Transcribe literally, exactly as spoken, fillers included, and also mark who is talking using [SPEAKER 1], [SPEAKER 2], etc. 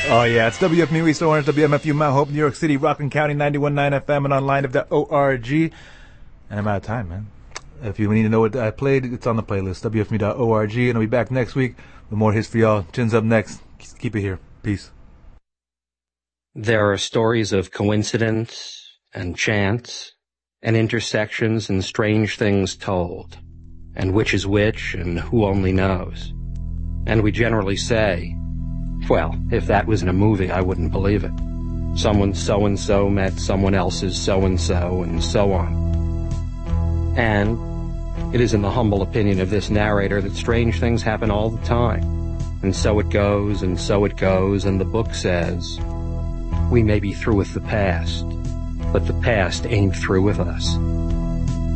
[SPEAKER 1] Oh, yeah, it's W F M U East Orange, W M F U Mount Hope, New York City, Rockland County, ninety-one point nine F M, and online at .org. And I'm out of time, man. If you need to know what I played, it's on the playlist, W F M U dot org, and I'll be back next week with more hits for y'all. Chin's up next. Keep it here. Peace.
[SPEAKER 2] There are stories of coincidence and chance and intersections and strange things told, and which is which and who only knows. And we generally say, well, if that was in a movie, I wouldn't believe it. Someone so-and-so met someone else's so-and-so, and so on. And it is in the humble opinion of this narrator that strange things happen all the time. And so it goes, and so it goes, and the book says, we may be through with the past, but the past ain't through with us.